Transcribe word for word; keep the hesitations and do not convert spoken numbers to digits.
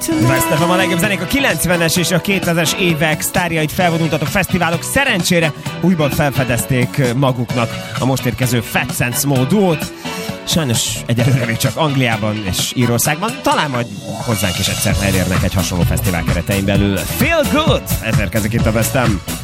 Best ef em a legjobb zenék, a kilencvenes és a kétezres évek sztárjait felvonultatok fesztiválok szerencsére újból felfedezték maguknak a most érkező Fat Sense Small duót. Sajnos egyelőre még csak Angliában és Írországban, talán majd hozzánk is egyszer elérnek egy hasonló fesztivál keretein belül. Feel Good! Ez érkezik itt a Best em.